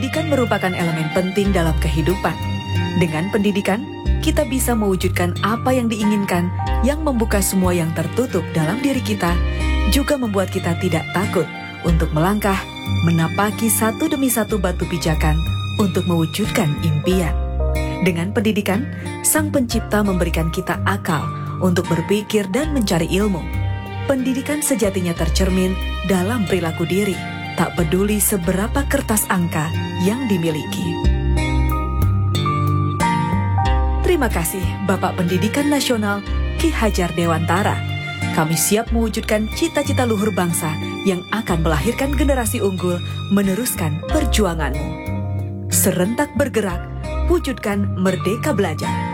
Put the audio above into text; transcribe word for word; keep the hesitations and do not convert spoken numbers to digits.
Pendidikan merupakan elemen penting dalam kehidupan. Dengan pendidikan, kita bisa mewujudkan apa yang diinginkan, yang membuka semua yang tertutup dalam diri kita, juga membuat kita tidak takut untuk melangkah, menapaki satu demi satu batu pijakan untuk mewujudkan impian. Dengan pendidikan, Sang Pencipta memberikan kita akal untuk berpikir dan mencari ilmu. Pendidikan sejatinya tercermin dalam perilaku diri, tak peduli seberapa kertas angka yang dimiliki. Terima kasih Bapak Pendidikan Nasional Ki Hajar Dewantara. Kami siap mewujudkan cita-cita luhur bangsa yang akan melahirkan generasi unggul meneruskan perjuanganmu. Serentak bergerak, wujudkan Merdeka Belajar.